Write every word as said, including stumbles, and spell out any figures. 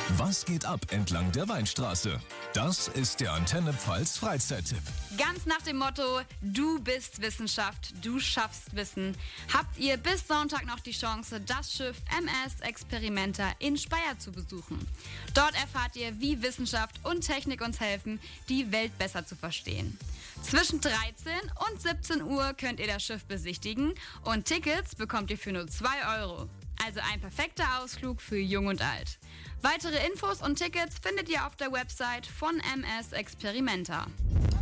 Was geht ab entlang der Weinstraße? Das ist der Antenne Pfalz Freizeittipp. Ganz nach dem Motto, du bist Wissenschaft, du schaffst Wissen, habt ihr bis Sonntag noch die Chance, das Schiff M S Experimenta in Speyer zu besuchen. Dort erfahrt ihr, wie Wissenschaft und Technik uns helfen, die Welt besser zu verstehen. Zwischen dreizehn und siebzehn Uhr könnt ihr das Schiff besichtigen und Tickets bekommt ihr für nur zwei Euro. Also ein perfekter Ausflug für Jung und Alt. Weitere Infos und Tickets findet ihr auf der Website von M S Experimenta.